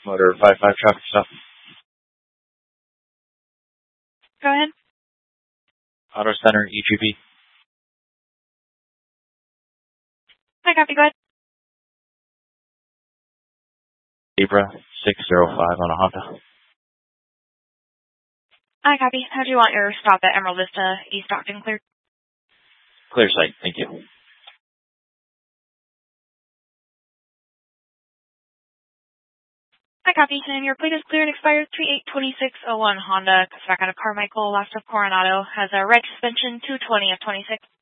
Motor 55 traffic stop. Go ahead. Auto Center, EGB. I copy. Go ahead. Zebra 605 on a Honda. I copy. How do you want your stop at Emerald Vista East Stockton cleared? Clear site, thank you. I copy. And your plate is cleared. Expired 382601 Honda. Back out of Carmichael. Last of Coronado. Has a red suspension 220 of 26.